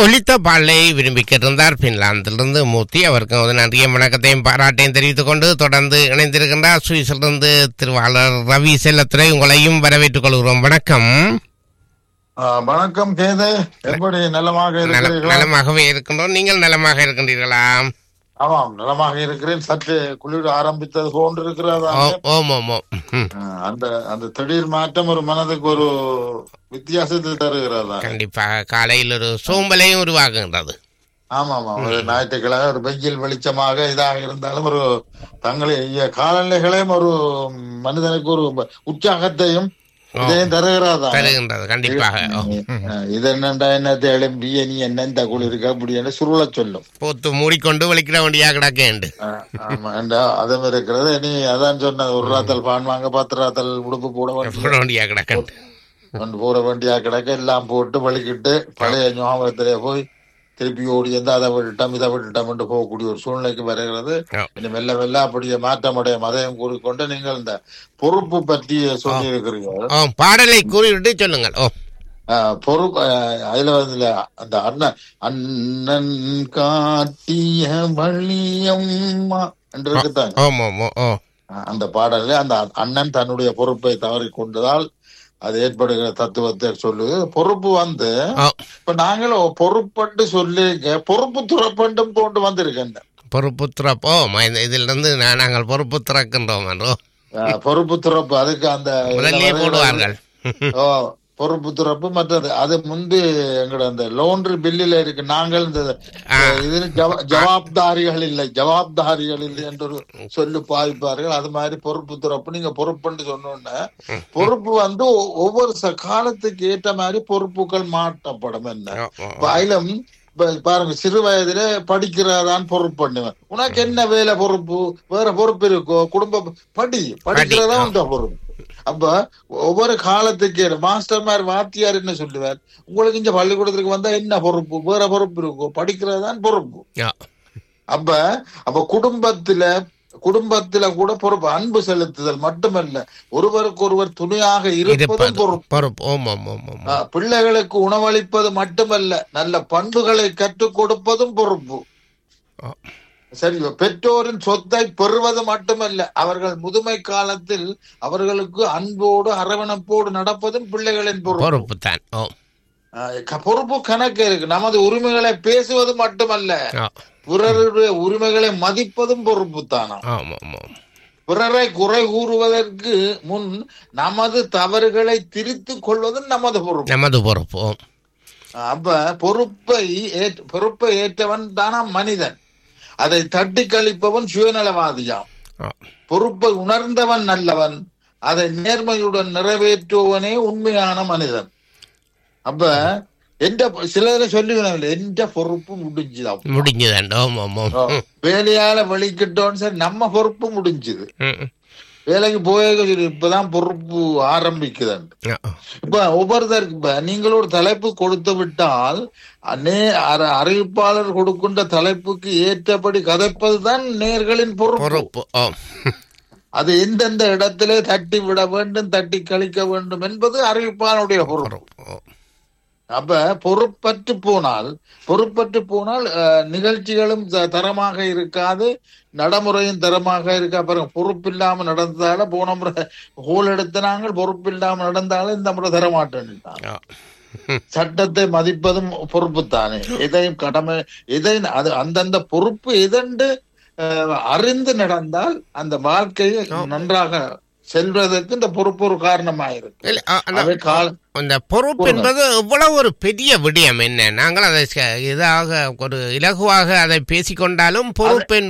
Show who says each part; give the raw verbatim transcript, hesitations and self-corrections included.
Speaker 1: ஒலித்த பாலை விரும்பி கேட்டிருந்தார் பின்லாந்திலிருந்து மூர்த்தி. அவருக்கு ஒரு நன்றியும் வணக்கத்தையும் பாராட்டையும் தெரிவித்துக் கொண்டு தொடர்ந்து இணைந்திருக்கின்றார் சுவிஸிலிருந்து திருவாளர் ரவி செல்லத்துறை. உங்களையும் வரவேற்றுக் கொள்கிறோம். வணக்கம்.
Speaker 2: வணக்கம் கேது, எப்படி நலமாக இருக்கிறீர்களா?
Speaker 1: நலமாகவே இருக்கின்றோம். நீங்கள் நலமாக இருக்கின்றீர்களா?
Speaker 2: ஆமாம், நலமாக இருக்கிறேன். சற்று குளிர் ஆரம்பித்தது போன்று இருக்கிறதா?
Speaker 1: ஓம் ஓம் ஓம்.
Speaker 2: அந்த அந்த திடீர் மாற்றம் ஒரு மனதுக்கு ஒரு வித்தியாசத்தை தருகிறதா?
Speaker 1: கண்டிப்பாக காலையில் ஒரு சோம்பலையும் உருவாக்குகின்றது.
Speaker 2: ஆமா ஆமா, ஒரு ஞாயிற்றுக்கிழமை ஒரு வெயில் வெளிச்சமாக இதாக இருந்தாலும் ஒரு தங்களை காலநிலைகளையும் ஒரு மனிதனுக்கு ஒரு உற்சாகத்தையும்
Speaker 1: தருகின்றது. கண்டிப்பாக
Speaker 2: இது என்னண்டா என்னத்தை எழும்பி நீ என்ன இந்த குளிருக்கு அப்படின்னு சுருள சொல்லும்.
Speaker 1: போத்து மூடிக்கொண்டு வலிக்கிற வேண்டியா கிடக்கு.
Speaker 2: ஆமா, அதுவும் இருக்கிறது. நீ அதான் சொன்ன ஒரு ராத்தல் பான் வாங்க பத்து ராத்தல் உடுப்பு போட
Speaker 1: வேண்டியா கிடக்கு
Speaker 2: போட வேண்டியா கிடக்க எல்லாம் போட்டு வலிக்கிட்டு பழைய ஞாபகத்திலே போய் திருப்பி ஓடி வந்து அதை விட்டுட்டோம் இதை விட்டுட்டோம் என்று போகக்கூடிய ஒரு சூழ்நிலைக்கு வருகிறது. இன்னும் மெல்ல மெல்ல அப்படியே மாற்றமடைய மதையும் கூறிக்கொண்டு நீங்கள் இந்த பொறுப்பு பற்றி சொல்லி இருக்கிறீர்கள்.
Speaker 1: பாடலை கூறிவிட்டு சொல்லுங்கள்.
Speaker 2: பொறுப்பு அதுல வந்து அந்த அண்ணன் அண்ணன் காட்டிய வழியம்மா என்று இருக்குதான் அந்த பாடல்ல அந்த அண்ணன் தன்னுடைய பொறுப்பை தவறி கொண்டதால் அது ஏற்படுகிற தத்துவத்தை சொல்லுது. பொறுப்பு வந்து இப்ப நாங்களும் பொறுப்பட்டு சொல்லி பொறுப்பு துறப்பண்டும் போட்டு வந்திருக்கேன்.
Speaker 1: பொறுப்பு துறப்போ இதுல இருந்து நாங்கள் பொறுப்பு துறக்கின்றோம்.
Speaker 2: பொறுப்பு துறப்பு அதுக்கு அந்த
Speaker 1: போடுவார்கள்.
Speaker 2: ஓ பொறுப்பு துறப்பு மற்றது அது முன்பு எங்களோட அந்த லோன்ரி பில்லில இருக்கு. நாங்கள் இந்த இது ஜவாப்தாரிகள் இல்லை ஜவாப்தாரிகள் இல்லை என்று ஒரு சொல்லு பாய்ப்பார்கள். அது மாதிரி பொறுப்பு துறப்பு நீங்க பொறுப்புன்னு சொன்னோன்னா பொறுப்பு வந்து ஒவ்வொரு காலத்துக்கு ஏற்ற மாதிரி பொறுப்புகள் மாற்றப்படும். என்ன பாயிலும் பாருங்க, சிறு வயதுல படிக்கிறதான் பொறுப்பு பண்ணுவேன். உனக்கு என்ன வேலை பொறுப்பு வேற பொறுப்பு இருக்கோ குடும்ப படி படிக்கிறதா உண்ட பொறுப்பு. அப்ப ஒவ்வொரு காலத்துக்கு மாஸ்டர் மாதிரி வாத்தியார் என்ன சொல்லுவார், உங்களுக்கு இங்க பள்ளிக்கூடத்துக்கு வந்தா என்ன பொறுப்பு வேற பொறுப்பு இருக்கும் படிக்கிறதான் பொறுப்பு. அப்ப அப்ப குடும்பத்துல குடும்பத்துல கூட பொறுப்பு அன்பு செலுத்துதல் மட்டுமல்ல, ஒருவருக்கு ஒருவர் துணையாக இருப்பதும் பொறுப்பு. பிள்ளைகளுக்கு உணவளிப்பது மட்டுமல்ல, நல்ல பண்புகளை கற்றுக் கொடுப்பதும் பொறுப்பு. சரி, பெற்றோரின் சொத்தை பெறுவது மட்டுமல்ல, அவர்கள் முதுமை காலத்தில் அவர்களுக்கு அன்போடு அரவணைப்போடு நடப்பதும் பிள்ளைகளின் பொறுப்பு தான். பொறுப்பு கணக்கு இருக்கு. நமது உரிமைகளை பேசுவது மட்டுமல்ல, பிறருடைய உரிமைகளை மதிப்பதும் பொறுப்பு தானா. பிறரை குறை கூறுவதற்கு முன் நமது தவறுகளை திரித்துக் கொள்வதும் நமது பொறுப்பு நமது பொறுப்பு அப்ப பொறுப்பை பொறுப்பை ஏற்றவன் தானா மனிதன். அதை தட்டி கழிப்பவன் சுயநலவாதியாம். பொறுப்பை உணர்ந்தவன் நல்லவன், அதை நேர்மையுடன் நிறைவேற்றுவனே உண்மையான மனிதன். அப்ப எந்த சிலரை சொல்லுவேன் எந்த பொறுப்பு முடிஞ்சுதான் முடிஞ்சுதான் வேலையால வெளிக்கிட்டோன்னு சரி நம்ம பொறுப்பு முடிஞ்சுது. வேலைக்கு போய் இப்பதான் பொறுப்பு ஆரம்பிக்குது. இப்ப ஒவ்வொருத்தருக்கு இப்ப நீங்கள் ஒரு தலைப்பு கொடுத்து விட்டால் அறிவிப்பாளர் கொடுக்கின்ற தலைப்புக்கு ஏற்றபடி கதைப்பதுதான் நேர்களின் பொறுப்பு. அது எந்தெந்த இடத்திலே தட்டி விட வேண்டும் தட்டி கழிக்க வேண்டும் என்பது அறிவிப்பாளருடைய பொறுப்பு. அப்ப பொறுப்பற்று போனால் பொறுப்பற்று போனால் நிகழ்ச்சிகளும் தரமாக இருக்காது, நடைமுறையும் தரமாக இருக்கா. பாருங்க, பொறுப்பு இல்லாம நடந்ததால போன முறை ஹோல் எடுத்த நாங்கள் பொறுப்பு இல்லாம நடந்தாலும் இந்த முறை தரமாட்டேன். சட்டத்தை மதிப்பதும் பொறுப்பு தானே. எதையும் கடமை எதை அது அந்தந்த பொறுப்பு எதென்று அறிந்து நடந்தால் அந்த வாழ்க்கையை நன்றாக செல்வதற்கு இந்த பொறுப்பு ஒரு காரணமாயிருக்கு.
Speaker 1: அந்த பொறுப்பு என்பது இவ்வளவு ஒரு பெரிய விடயம். என்ன நாங்கள் அதை இதாக ஒரு இலகுவாக அதை பேசிக்கொண்டாலும் பொறுப்பு